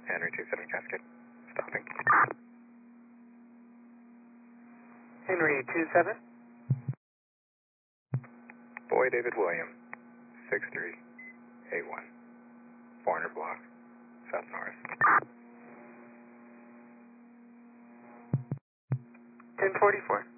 Henry 27 Cascade. Stopping. Henry 27. Boy David William, 6381. 400 block, south north. 1044.